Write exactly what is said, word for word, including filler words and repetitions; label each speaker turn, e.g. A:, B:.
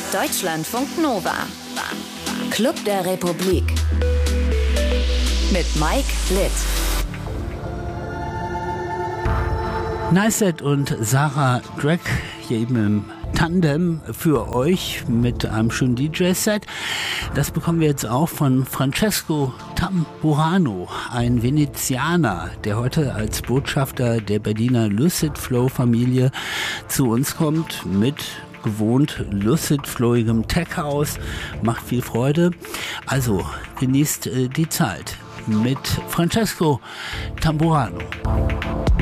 A: Deutschlandfunk Nova. Club der Republik. Mit Mike Litt.
B: Neistat und Sarah Drag hier eben im Tandem für euch mit einem schönen D J-Set. Das bekommen wir jetzt auch von Francesco Tamburano, ein Venezianer, der heute als Botschafter der Berliner Lucid Flow Familie zu uns kommt mit gewohnt lucid flowigem Tech House. Macht viel Freude. Also genießt äh, die Zeit mit Francesco Tamburano.